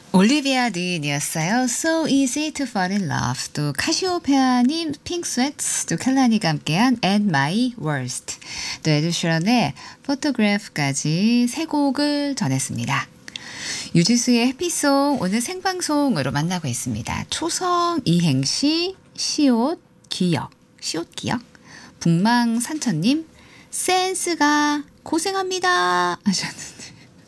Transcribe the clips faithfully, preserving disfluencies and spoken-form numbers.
올리비아 딘이었어요. So easy to fall in love. 또 카시오페아님 핑크 스웨트, 또 켈라니가 함께한 At My Worst, 또 에드시런의 Photograph까지 세 곡을 전했습니다. 유지수의 해피송 오늘 생방송으로 만나고 있습니다. 초성 이행시 시옷 기역, 시옷 기역. 북망산천님 센스가 고생합니다 하셨는데,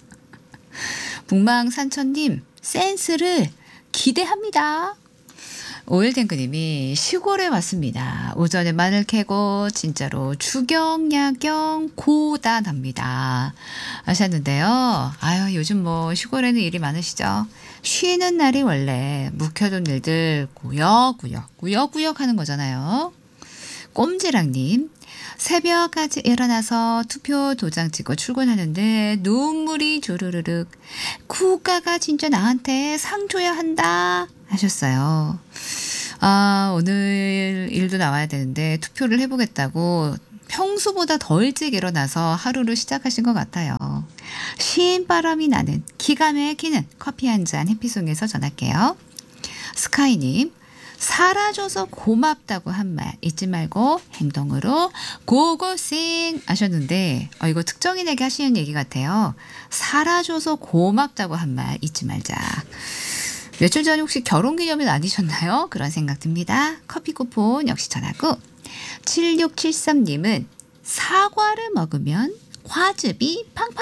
북망산천님 센스를 기대합니다. 오일탱크님이 시골에 왔습니다. 오전에 마늘 캐고 진짜로 주경야경 고단합니다 하셨는데요. 아유, 요즘 뭐 시골에는 일이 많으시죠. 쉬는 날이 원래 묵혀둔 일들 구역구역 구역구역 하는 거잖아요. 꼼지랑님 새벽까지 일어나서 투표 도장 찍고 출근하는데 눈물이 조르르륵. 국가가 진짜 나한테 상 줘야 한다 하셨어요. 아, 오늘 일도 나와야 되는데 투표를 해보겠다고 평소보다 더 일찍 일어나서 하루를 시작하신 것 같아요. 신바람이 나는 기가 막히는 커피 한 잔 해피송에서 전할게요. 스카이님 사라져서 고맙다고 한 말 잊지 말고 행동으로 고고싱 하셨는데, 어, 이거 특정인에게 하시는 얘기 같아요. 사라져서 고맙다고 한 말 잊지 말자. 며칠 전에 혹시 결혼기념일 아니셨나요? 그런 생각 듭니다. 커피 쿠폰 역시 전하고, 칠육칠삼님은 사과를 먹으면 과즙이 팡팡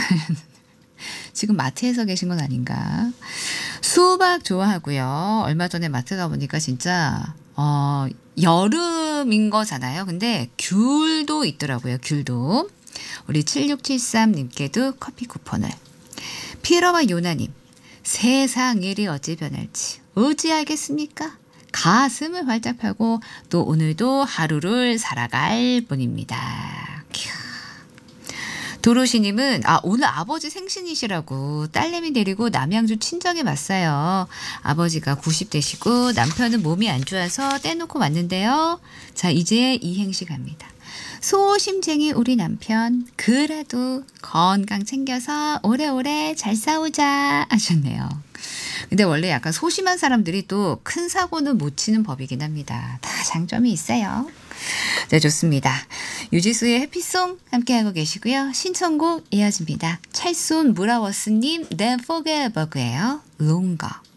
지금 마트에서 계신 건 아닌가. 수박 좋아하고요. 얼마 전에 마트 가보니까 진짜 어, 여름인 거잖아요. 근데 귤도 있더라고요. 귤도. 우리 칠육칠삼님께도 커피 쿠폰을. 피러와 요나님 세상 일이 어찌 변할지 어찌 알겠습니까? 가슴을 활짝 펴고 또 오늘도 하루를 살아갈 뿐입니다. 캬. 도로시님은 아 오늘 아버지 생신이시라고 딸내미 데리고 남양주 친정에 왔어요. 아버지가 구십 대시고 남편은 몸이 안 좋아서 떼놓고 왔는데요. 자, 이제 이행시 갑니다. 소심쟁이 우리 남편 그래도 건강 챙겨서 오래오래 잘 싸우자 하셨네요. 근데 원래 약간 소심한 사람들이 또 큰 사고는 못 치는 법이긴 합니다. 다 장점이 있어요. 네, 좋습니다. 유지수의 해피송 함께하고 계시고요. 신청곡 이어집니다. 찰손 무라워스님 Then Forget About예요. Longer.